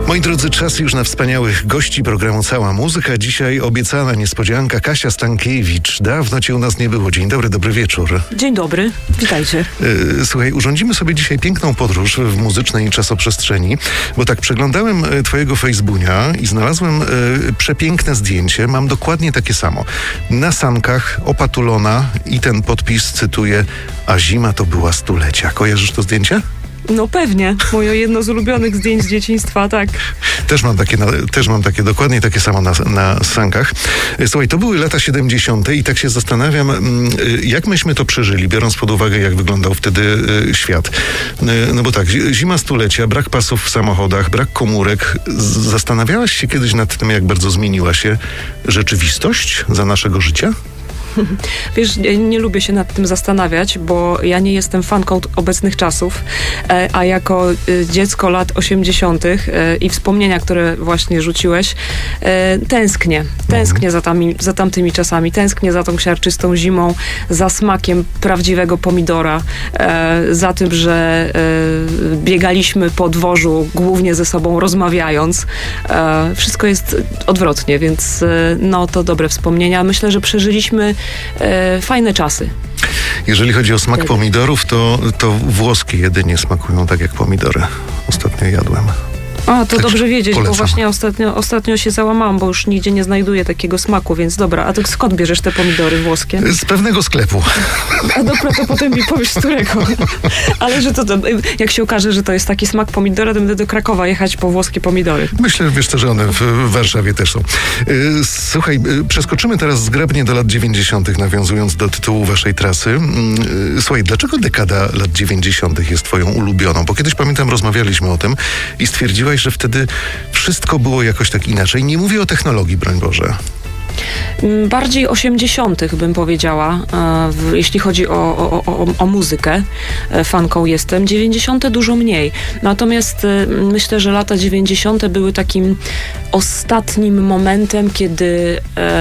Moi drodzy, czas już na wspaniałych gości programu Cała Muzyka. Dzisiaj obiecana niespodzianka, Kasia Stankiewicz. Dawno cię u nas nie było. Dzień dobry, dobry wieczór. Dzień dobry, witajcie. Słuchaj, urządzimy sobie dzisiaj piękną podróż w muzycznej czasoprzestrzeni, bo tak przeglądałem twojego Facebooka i znalazłem przepiękne zdjęcie. Mam dokładnie takie samo. Na sankach opatulona i ten podpis, cytuję: a zima to była stulecia. Kojarzysz to zdjęcie? No pewnie, moje jedno z ulubionych zdjęć z dzieciństwa, tak. Też mam takie dokładnie takie samo na sankach. Słuchaj, to były lata 70. i tak się zastanawiam, jak myśmy to przeżyli, biorąc pod uwagę, jak wyglądał wtedy świat. No bo tak, zima stulecia, brak pasów w samochodach, brak komórek. Zastanawiałaś się kiedyś nad tym, jak bardzo zmieniła się rzeczywistość za naszego życia? Wiesz, nie lubię się nad tym zastanawiać, bo ja nie jestem fanką obecnych czasów, a jako dziecko lat 80. I wspomnienia, które właśnie rzuciłeś, tęsknię za tamtymi czasami, tęsknię za tą siarczystą zimą, za smakiem prawdziwego pomidora, za tym, że biegaliśmy po dworzu głównie ze sobą rozmawiając. Wszystko jest odwrotnie, więc no to dobre wspomnienia. Myślę, że przeżyliśmy fajne czasy. Jeżeli chodzi o smak pomidorów, to włoskie jedynie smakują tak jak pomidory. Ostatnio jadłem. A, to dobrze wiedzieć, polecam. Bo właśnie ostatnio się załamałam, bo już nigdzie nie znajduję takiego smaku, więc dobra. A to skąd bierzesz te pomidory włoskie? Z pewnego sklepu. A dobra, to potem mi powiesz, z którego. Ale że to jak się okaże, że to jest taki smak pomidora, to będę do Krakowa jechać po włoskie pomidory. Myślę, wiesz co, że one w Warszawie też są. Słuchaj, przeskoczymy teraz zgrabnie do lat 90., nawiązując do tytułu waszej trasy. Słuchaj, dlaczego dekada lat 90. jest twoją ulubioną? Bo kiedyś, pamiętam, rozmawialiśmy o tym i stwierdziłaś, że wtedy wszystko było jakoś tak inaczej. Nie mówię o technologii, broń Boże. Bardziej 80. bym powiedziała, jeśli chodzi o muzykę. Fanką jestem. 90. dużo mniej. Natomiast myślę, że lata 90. były takim ostatnim momentem, kiedy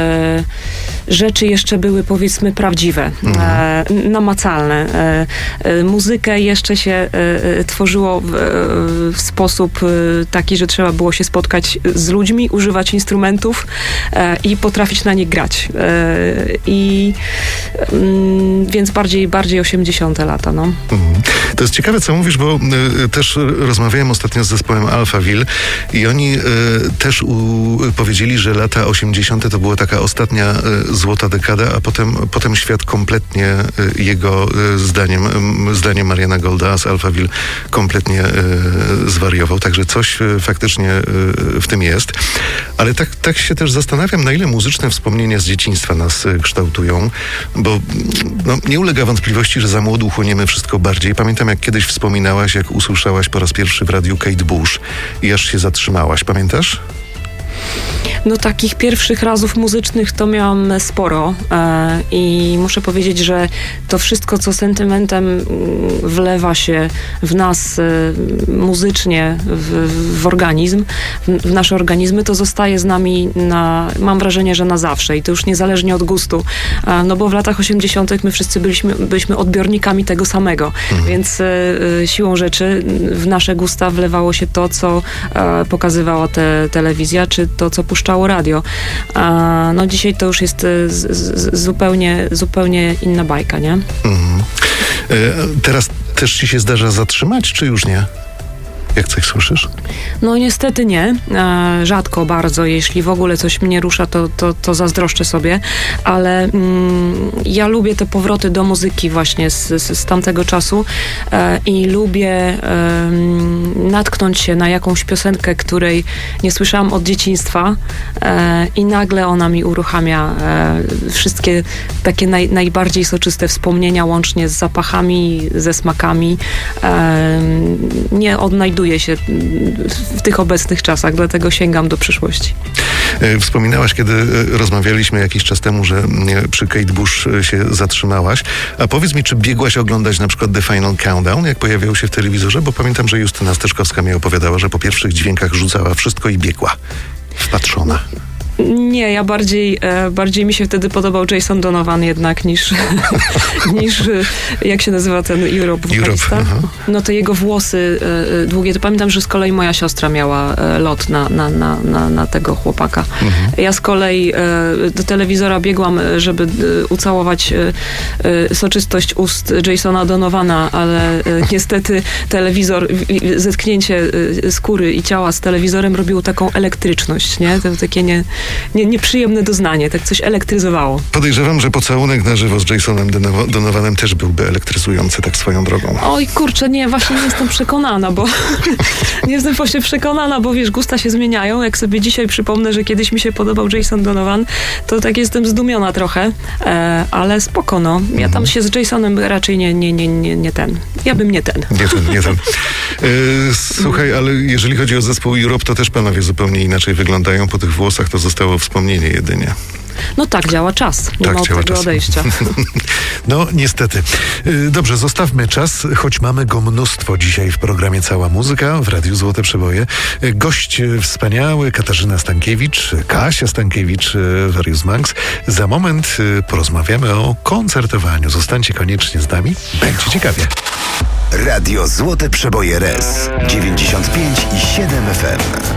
rzeczy jeszcze były, powiedzmy, prawdziwe, namacalne. Muzykę jeszcze się tworzyło w sposób taki, że trzeba było się spotkać z ludźmi, używać instrumentów i potrafić na nich grać. Więc bardziej 80. lata, no. To jest ciekawe, co mówisz, bo też rozmawiałem ostatnio z zespołem Alphaville i oni też powiedzieli, że lata 80. to była taka ostatnia złota dekada, a potem świat kompletnie jego zdaniem Mariana Golda z Alphaville kompletnie zwariował. Także coś faktycznie w tym jest. Ale tak się też zastanawiam, na ile muzyczne wspomnienia z dzieciństwa nas kształtują, bo nie ulega wątpliwości, że za młodu chłoniemy wszystko bardziej. Pamiętam, jak kiedyś wspominałaś, jak usłyszałaś po raz pierwszy w radiu Kate Bush i aż się zatrzymałaś. Pamiętasz? No takich pierwszych razów muzycznych to miałam sporo i muszę powiedzieć, że to wszystko, co sentymentem wlewa się w nas muzycznie, w organizm, w nasze organizmy, to zostaje z nami mam wrażenie, że na zawsze i to już niezależnie od gustu, no bo w latach 80. my wszyscy byliśmy odbiornikami tego samego, więc siłą rzeczy w nasze gusta wlewało się to, co pokazywała telewizja, czy to, co puszczało radio. No dzisiaj to już jest zupełnie inna bajka, nie? Teraz też ci się zdarza zatrzymać, czy już nie? Jak coś słyszysz? No niestety nie. Rzadko bardzo. Jeśli w ogóle coś mnie rusza, to zazdroszczę sobie. Ale ja lubię te powroty do muzyki właśnie z tamtego czasu i lubię natknąć się na jakąś piosenkę, której nie słyszałam od dzieciństwa i nagle ona mi uruchamia wszystkie takie najbardziej soczyste wspomnienia, łącznie z zapachami, ze smakami. Nie odnajduję się w tych obecnych czasach, dlatego sięgam do przyszłości. Wspominałaś, kiedy rozmawialiśmy jakiś czas temu, że przy Kate Bush się zatrzymałaś. A powiedz mi, czy biegłaś oglądać na przykład The Final Countdown, jak pojawiał się w telewizorze? Bo pamiętam, że Justyna Steczkowska mi opowiadała, że po pierwszych dźwiękach rzucała wszystko i biegła. Wpatrzona. Nie, ja bardziej mi się wtedy podobał Jason Donovan jednak niż jak się nazywa ten Europe wokalista. No to jego włosy długie, to pamiętam, że z kolei moja siostra miała lot na tego chłopaka. Ja z kolei do telewizora biegłam, żeby ucałować soczystość ust Jasona Donovana, ale niestety telewizor, zetknięcie skóry i ciała z telewizorem robiło taką elektryczność, nie? To takie nieprzyjemne doznanie, tak coś elektryzowało. Podejrzewam, że pocałunek na żywo z Jasonem Donovanem też byłby elektryzujący, tak swoją drogą. Oj, kurczę, nie, właśnie nie jestem przekonana, bo nie jestem właśnie przekonana, bo wiesz, gusta się zmieniają. Jak sobie dzisiaj przypomnę, że kiedyś mi się podobał Jason Donovan, to tak jestem zdumiona trochę, ale spoko, no. Ja tam się z Jasonem raczej nie ten. Ja bym nie ten. Nie ten. Słuchaj, ale jeżeli chodzi o zespół Europe, to też panowie zupełnie inaczej wyglądają. Po tych włosach to zostało wspomnienie jedynie. No tak, działa czas. Nie ma od tego odejścia. No, niestety. Dobrze, zostawmy czas, choć mamy go mnóstwo dzisiaj w programie Cała Muzyka w Radiu Złote Przeboje. Gość wspaniały, Katarzyna Stankiewicz, Kasia Stankiewicz w Various Max. Za moment porozmawiamy o koncertowaniu. Zostańcie koniecznie z nami, będzie ciekawie. Radio Złote Przeboje RS 95,7 FM.